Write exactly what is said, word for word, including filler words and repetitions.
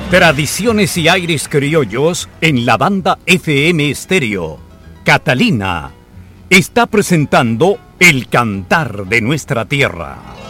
Tradiciones y aires criollos en la banda F M Estéreo. Catalina está presentando El Cantar de Nuestra Tierra.